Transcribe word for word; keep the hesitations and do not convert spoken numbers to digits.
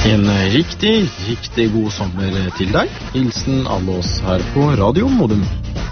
En riktig, riktig god sommer til deg. Hilsen alle oss her på Radio Modum.